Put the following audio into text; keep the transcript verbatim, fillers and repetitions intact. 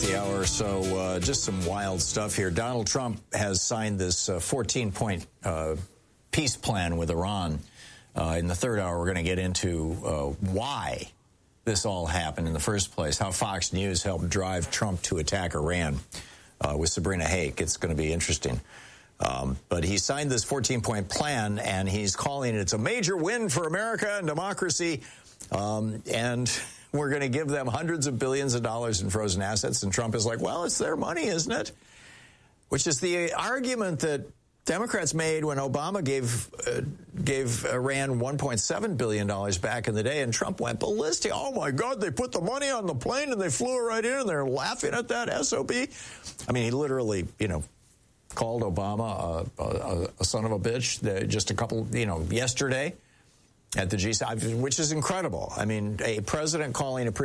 The hour or so, uh, just some wild stuff here. Donald Trump has signed this fourteen-point uh, uh, peace plan with Iran. Uh, in the third hour, we're going to get into uh, why this all happened in the first place, how Fox News helped drive Trump to attack Iran uh, with Sabrina Hake. It's going to be interesting. Um, but he signed this fourteen-point plan, and he's calling it it's a major win for America and democracy. Um, and we're going to give them hundreds of billions of dollars in frozen assets. And Trump is like, well, it's their money, isn't it? Which is the argument that Democrats made when Obama gave uh, gave Iran one point seven billion dollars back in the day, and Trump went ballistic. Oh, my God, they put the money on the plane, and they flew it right in, and they're laughing at that S O B. I mean, he literally, you know, called Obama a, a, a son of a bitch just a couple, you know, yesterday at the G seven, which is incredible. I mean, a president calling a